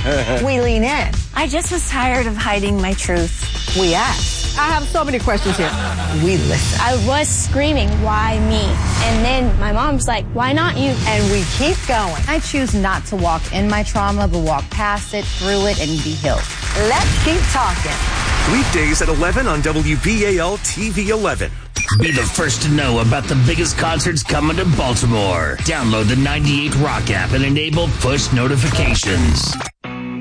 We lean in. I just was tired of hiding my truth. We ask. I have so many questions here. We listen. I was screaming, why me? And then my mom's like, why not you? And we keep going. I choose not to walk in my trauma, but walk past it, through it, and be healed. Let's keep talking. Weekdays at 11 on WBAL TV 11. Be the first to know about the biggest concerts coming to Baltimore. Download the 98 Rock app and enable push notifications.